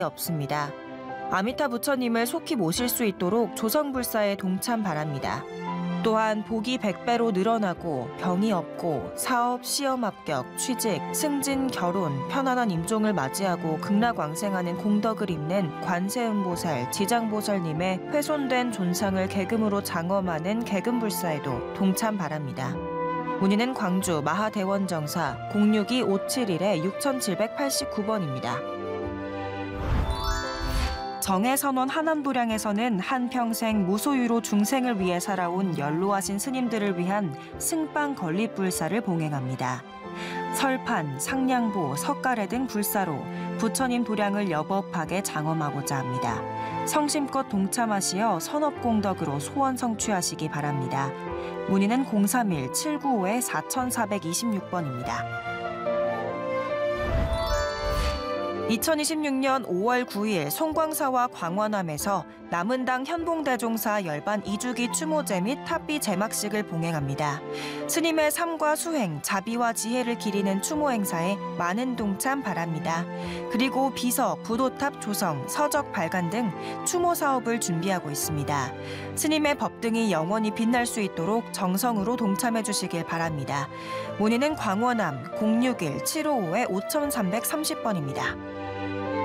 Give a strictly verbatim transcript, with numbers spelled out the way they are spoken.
없습니다. 아미타 부처님을 속히 모실 수 있도록 조성불사에 동참 바랍니다. 또한 복이 백 배로 늘어나고 병이 없고 사업, 시험 합격, 취직, 승진, 결혼, 편안한 임종을 맞이하고 극락왕생하는 공덕을 잇는 관세음보살, 지장보살님의 훼손된 존상을 계금으로 장엄하는 계금불사에도 동참 바랍니다. 문의는 광주 마하대원정사 공육이 오칠일 육칠팔구 번입니다. 정해선원 하남도량에서는 한평생 무소유로 중생을 위해 살아온 연로하신 스님들을 위한 승빵 건립불사를 봉행합니다. 설판, 상냥보, 석가래 등 불사로 부처님 도량을 여법하게 장엄하고자 합니다. 성심껏 동참하시어 선업공덕으로 소원 성취하시기 바랍니다. 문의는 공삼일 칠구오 사사이육 번입니다. 이천이십육 년 오월 구일 송광사와 광원암에서 남은당 현봉대종사 열반 이주기 추모제 및 탑비 제막식을 봉행합니다. 스님의 삶과 수행, 자비와 지혜를 기리는 추모 행사에 많은 동참 바랍니다. 그리고 비석, 부도탑 조성, 서적 발간 등 추모 사업을 준비하고 있습니다. 스님의 법등이 영원히 빛날 수 있도록 정성으로 동참해 주시길 바랍니다. 문의는 광원암 공육일 칠오오 오삼삼삼 번입니다.